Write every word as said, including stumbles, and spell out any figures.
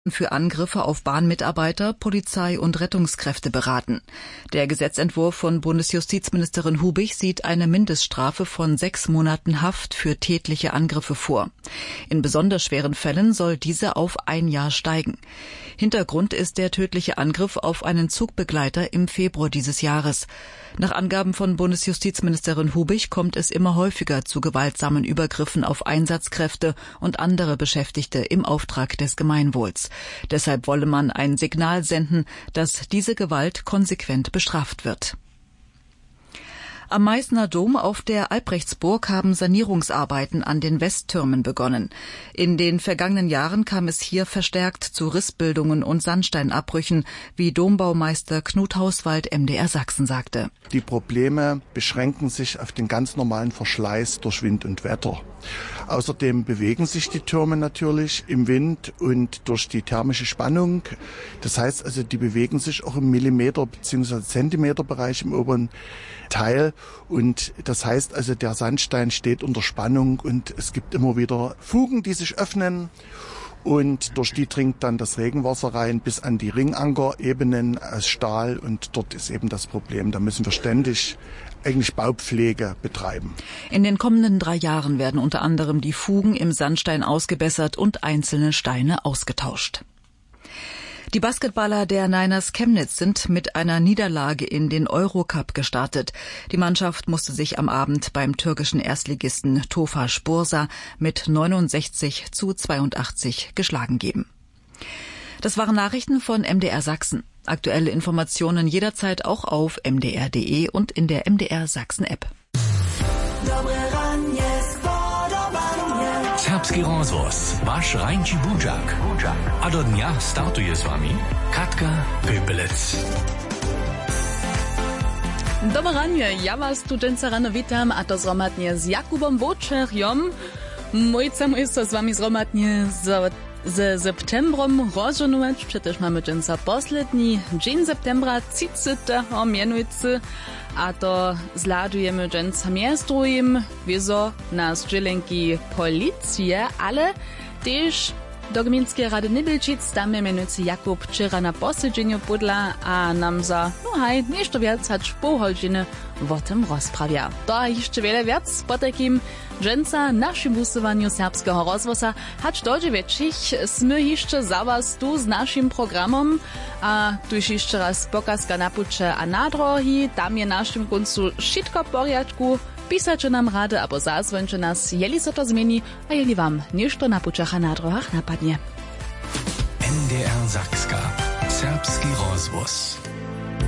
für Angriffe auf Bahnmitarbeiter, Polizei und Rettungskräfte beraten. Der Gesetzentwurf von Bundesjustizministerin Hubig sieht eine Mindeststrafe von sechs Monaten Haft für tätliche Angriffe vor. In besonders schweren Fällen soll diese auf ein Jahr steigen. Hintergrund ist der tödliche Angriff auf einen Zugbegleiter im Februar dieses Jahres. Nach Angaben von Bundesjustizministerin Hubig kommt es immer häufiger zu gewaltsamen Übergriffen auf Einsatzkräfte und andere Beschäftigte im Auftrag des Gemeinwohls. Deshalb wolle man ein Signal senden, dass diese Gewalt konsequent bestraft wird. Am Meißner Dom auf der Albrechtsburg haben Sanierungsarbeiten an den Westtürmen begonnen. In den vergangenen Jahren kam es hier verstärkt zu Rissbildungen und Sandsteinabbrüchen, wie Dombaumeister Knut Hauswald M D R Sachsen sagte. Die Probleme beschränken sich auf den ganz normalen Verschleiß durch Wind und Wetter. Außerdem bewegen sich die Türme natürlich im Wind und durch die thermische Spannung. Das heißt also, die bewegen sich auch im Millimeter- bzw. Zentimeterbereich im oberen Teil. Und das heißt also, der Sandstein steht unter Spannung und es gibt immer wieder Fugen, die sich öffnen. Und durch die dringt dann das Regenwasser rein bis an die Ringankerebenen aus Stahl. Und dort ist eben das Problem. Da müssen wir ständig eigentlich Baupflege betreiben. In den kommenden drei Jahren werden unter anderem die Fugen im Sandstein ausgebessert und einzelne Steine ausgetauscht. Die Basketballer der Niners Chemnitz sind mit einer Niederlage in den Eurocup gestartet. Die Mannschaft musste sich am Abend beim türkischen Erstligisten Tofaş Bursa mit neunundsechzig zu zweiundachtzig geschlagen geben. Das waren Nachrichten von M D R Sachsen. Aktuelle Informationen jederzeit auch auf m d r punkt d e und in der M D R Sachsen App. Serbski rozvoz, vaš Rajnči Buđak. A do dnia startuje s vami Katka Pöpelec. Dobre ranie, ja was tu dżęca rano witam, a to zromadnie z Jakubom Wočerjom. Mojca mój to z wami zromadnie z z septembrom rozżonować, przecież mamy dżęca posledni dzień septembra, trzydziestego mianujcy, a to zladujemy dżęca miastrujem, wieso na strzelenki policję, ale też do Gminskiej Rady Nibelčic, tam mianujcy Jakub wczoraj na posiedzeniu podla, a nam za, no haj, jeszcze więcej hać pół godziny o tym rozprawia. To jeszcze wiele więcej po takim dżęca naszym busowaniu serbskiego rozwoza, hać dojdzie wieczich, smy jeszcze za was tu z naszym programom, a tu jeszcze raz pokazka na pucze a na drogi, tam je naszym końcu wszystko w porядku, pisacie nam rady, albo zadzwońcie nas, jeli se to zmieni, a jeli wam nieszto na puczach a na drogach napadnie. M D R Sakska, serbski rozvoz.